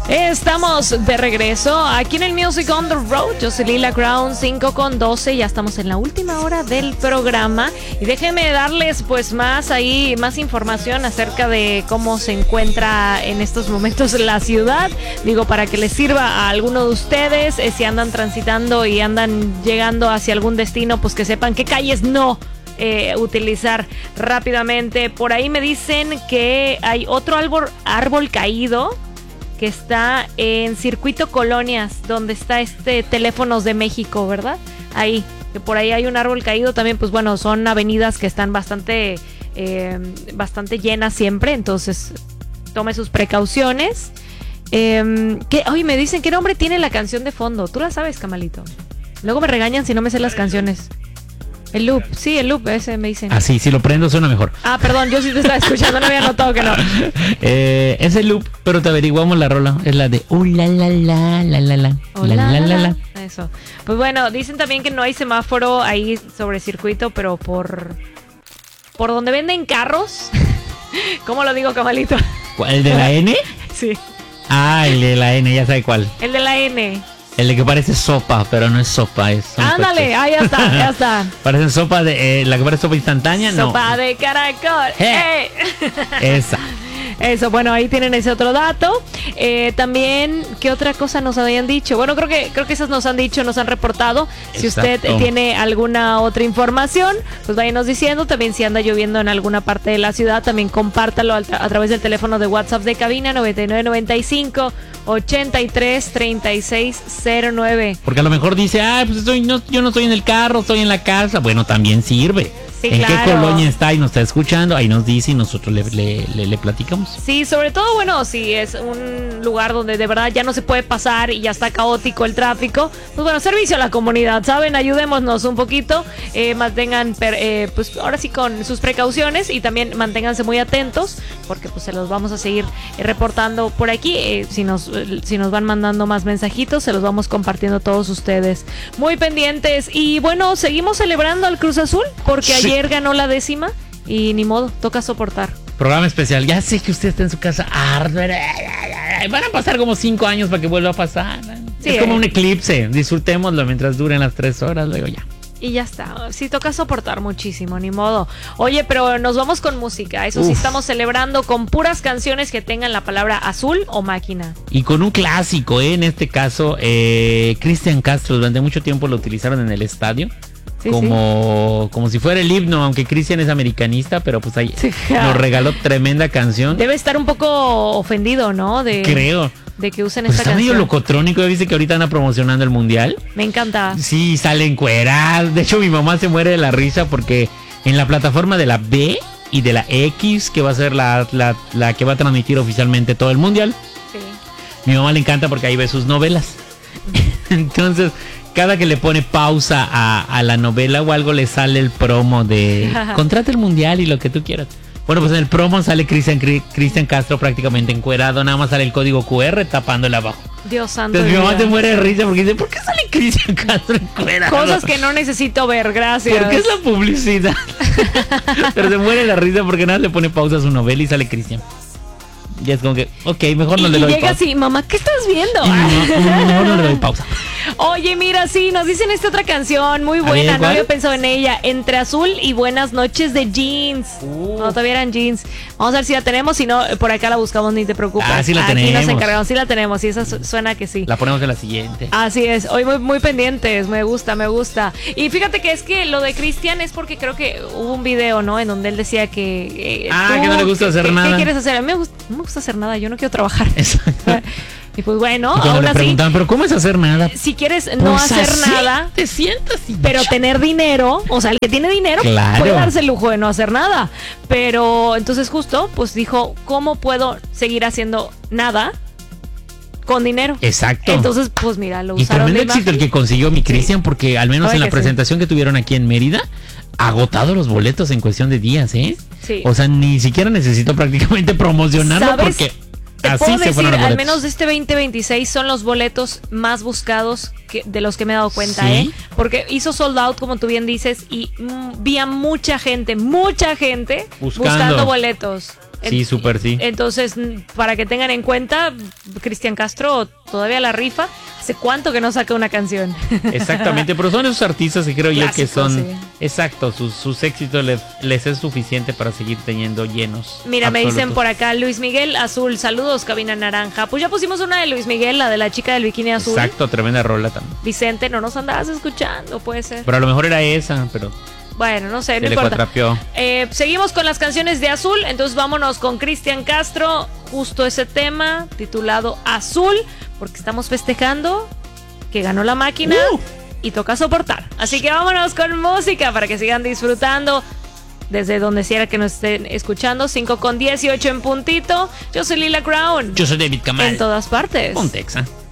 Estamos de regreso aquí en el Music on the Road. Yo soy Lila Crown, 5:12. Ya estamos en la última hora del programa. Y déjenme darles pues más información acerca de cómo se encuentra en estos momentos la ciudad. Digo, para que les sirva a alguno de ustedes, si andan transitando y andan llegando hacia algún destino, pues que sepan qué calles no utilizar rápidamente. Por ahí me dicen que hay otro árbol caído que está en Circuito Colonias, donde está Teléfonos de México, ¿verdad? Ahí, que por ahí hay un árbol caído también. Pues bueno, son avenidas que están bastante llenas siempre, entonces tome sus precauciones. Me dicen qué nombre tiene la canción de fondo. ¿Tú la sabes, Camalito? Luego me regañan si no me sé las canciones. El loop, sí, el loop, ese me dicen. Ah, sí, si lo prendo suena mejor. Ah, perdón, yo sí te estaba escuchando, no había notado que no. Es el loop, pero te averiguamos la rola. Es la de la la la la la la la la la. Eso. Pues bueno, dicen también que no hay semáforo ahí sobre circuito, pero por donde venden carros. ¿Cómo lo digo, Camalito? ¿El de la N? Sí. Ah, el de la N, ya sabe cuál. El de la N. El de que parece sopa, pero no es sopa, es... Ándale, ahí ya está. Parecen sopa de... la que parece sopa instantánea, no. Sopa de caracol. ¡Hey! Esa. Eso, bueno, ahí tienen ese otro dato. También, ¿qué otra cosa nos habían dicho? Bueno, creo que esas nos han dicho, nos han reportado. Si usted tiene alguna otra información, pues váyanos diciendo. También si anda lloviendo en alguna parte de la ciudad, también compártalo a través del teléfono de WhatsApp de cabina 9995 833609. Porque a lo mejor dice, pues yo no estoy en el carro, estoy en la casa. Bueno, también sirve. Sí, ¿En claro. qué colonia está y nos está escuchando? Ahí nos dice y nosotros le platicamos. Sí, sobre todo, bueno, si es un lugar donde de verdad ya no se puede pasar y ya está caótico el tráfico, pues bueno, servicio a la comunidad, ¿saben? Ayudémonos un poquito, mantengan, pues ahora sí con sus precauciones y también manténganse muy atentos porque pues se los vamos a seguir reportando por aquí. Si nos van mandando más mensajitos, se los vamos compartiendo a todos ustedes. Muy pendientes y bueno, seguimos celebrando al Cruz Azul porque ayer ganó la 10ª y ni modo, toca soportar. Programa especial. Ya sé que usted está en su casa. Van a pasar como 5 años para que vuelva a pasar. Sí, es como un eclipse. Disfrutémoslo mientras duren las 3 horas, luego ya. Y ya está. Sí, toca soportar muchísimo, ni modo. Oye, pero nos vamos con música. Eso sí, estamos celebrando con puras canciones que tengan la palabra azul o máquina. Y con un clásico, en este caso, Cristian Castro. Durante mucho tiempo lo utilizaron en el estadio. Sí, como si fuera el himno, aunque Cristian es americanista, pero pues ahí nos regaló tremenda canción. Debe estar un poco ofendido, ¿no? Creo. De que usen pues esta está canción. Está medio locotrónico, ¿viste que ahorita anda promocionando el mundial? Me encanta. Sí, sale encuerado. De hecho, mi mamá se muere de la risa porque en la plataforma de la B y de la X, que va a ser la que va a transmitir oficialmente todo el mundial, mi mamá le encanta porque ahí ve sus novelas. Entonces, cada que le pone pausa a la novela o algo, le sale el promo de contrata el mundial y lo que tú quieras. Bueno, pues en el promo sale Cristian Castro prácticamente encuerado, nada más sale el código QR tapándole abajo. Dios santo. Entonces mi mamá se muere de risa porque dice, ¿por qué sale Cristian Castro encuerado? Cosas que no necesito ver, gracias. ¿Por qué es la publicidad? Pero se muere de la risa porque nada le pone pausa a su novela y sale Cristian. Y es como que, mejor no le doy pausa. Y llega así, mamá, ¿qué estás viendo? Mejor no le doy pausa. Oye, mira, sí, nos dicen esta otra canción muy buena, no había pensado en ella. Entre Azul y Buenas Noches de Jeans. No, todavía eran Jeans. Vamos a ver si la tenemos, si no, por acá la buscamos, ni te preocupes. Sí la tenemos. Aquí nos encargamos, sí la tenemos, y esa suena que sí. La ponemos en la siguiente. Así es, hoy muy pendientes, me gusta. Y fíjate que es que lo de Cristian es porque creo que hubo un video, ¿no? En donde él decía que... que no le gusta hacer nada. ¿Qué quieres hacer? A mí no me gusta hacer nada, yo no quiero trabajar. Exacto. Y pues bueno, y ahora le preguntaban, ¿pero cómo es hacer nada? Si quieres no hacer nada, te sientas pero tener dinero, o sea, el que tiene dinero puede darse el lujo de no hacer nada. Pero entonces justo, pues dijo, ¿cómo puedo seguir haciendo nada con dinero? Exacto. Entonces, pues mira, lo usaron. Y tremendo éxito el que consiguió mi Cristian, porque al menos en la presentación que tuvieron aquí en Mérida, agotado los boletos en cuestión de días, ¿eh? Sí. O sea, ni siquiera necesito prácticamente promocionarlo porque... Te Así puedo se fueron decir, los al boletos. menos de este 2026 son los boletos más buscados de los que me he dado cuenta, ¿Sí? Porque hizo sold out, como tú bien dices, y vi a mucha gente buscando boletos. Sí, súper sí. Entonces, para que tengan en cuenta, Cristian Castro todavía la rifa. ¿Hace cuánto que no saca una canción? Exactamente, pero son esos artistas que creo yo que Clásicos, son... sí. Exacto, sus éxitos les es suficiente para seguir teniendo llenos. Mira, absolutos. me dicen por acá, Luis Miguel Azul, saludos, cabina naranja. Pues ya pusimos una de Luis Miguel, la de la chica del bikini azul. Exacto, tremenda rola también. Vicente, no nos andabas escuchando, puede ser. Pero a lo mejor era esa, pero Bueno, no sé, se no le importa. cuatrapeó. Seguimos con las canciones de Azul, entonces vámonos con Cristian Castro, justo ese tema titulado Azul, porque estamos festejando que ganó la máquina y toca soportar. Así que vámonos con música para que sigan disfrutando desde donde quiera que nos estén escuchando. 5:18 en puntito. Yo soy Lila Crown. Yo soy David Camal. En todas partes. Pontexa.